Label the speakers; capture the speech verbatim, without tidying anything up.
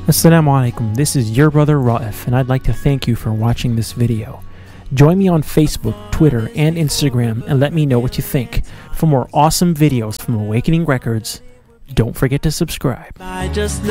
Speaker 1: Assalamu alaikum, this is your brother Ra'if, and I'd like to thank you for watching this video. Join me on Facebook, Twitter, and Instagram and let me know what you think. For more awesome videos from Awakening Records, don't forget to subscribe.